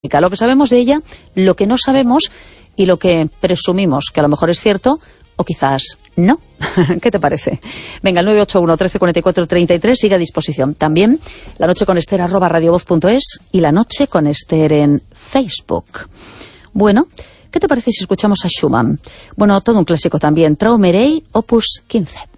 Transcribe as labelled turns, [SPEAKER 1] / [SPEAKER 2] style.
[SPEAKER 1] Lo que sabemos de ella, lo que no sabemos y lo que presumimos que a lo mejor es cierto o quizás no. ¿Qué te parece? Venga, el 981 13 44 33 sigue a disposición. También La Noche con Ester @radiovoz.es y La Noche con Ester en Facebook. Bueno, ¿qué te parece si escuchamos a Schumann? Bueno, todo un clásico también, Traumerei, opus 15.